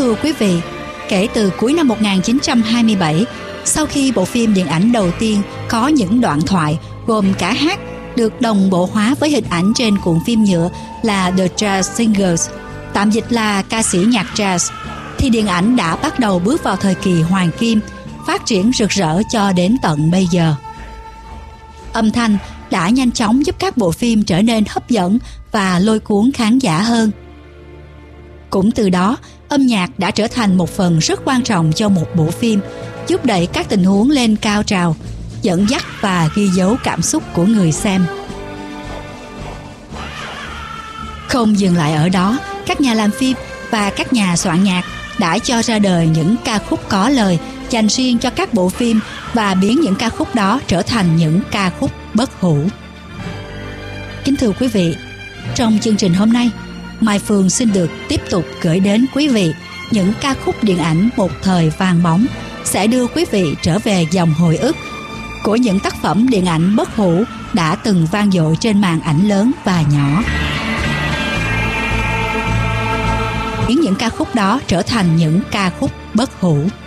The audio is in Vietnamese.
thưa quý vị, kể từ cuối năm 1927, sau khi bộ phim điện ảnh đầu tiên có những đoạn thoại gồm cả hát được đồng bộ hóa với hình ảnh trên cuộn phim nhựa là The Jazz Singers, tạm dịch là ca sĩ nhạc jazz, thì điện ảnh đã bắt đầu bước vào thời kỳ hoàng kim, phát triển rực rỡ cho đến tận bây giờ. Âm thanh đã nhanh chóng giúp các bộ phim trở nên hấp dẫn và lôi cuốn khán giả hơn. Cũng từ đó, âm nhạc đã trở thành một phần rất quan trọng cho một bộ phim, giúp đẩy các tình huống lên cao trào, dẫn dắt và ghi dấu cảm xúc của người xem. Không dừng lại ở đó, các nhà làm phim và các nhà soạn nhạc đã cho ra đời những ca khúc có lời dành riêng cho các bộ phim và biến những ca khúc đó trở thành những ca khúc bất hủ. Kính thưa quý vị, trong chương trình hôm nay, Mai Phương xin được tiếp tục gửi đến quý vị những ca khúc điện ảnh một thời vang bóng, sẽ đưa quý vị trở về dòng hồi ức của những tác phẩm điện ảnh bất hủ đã từng vang dội trên màn ảnh lớn và nhỏ, biến những ca khúc đó trở thành những ca khúc bất hủ.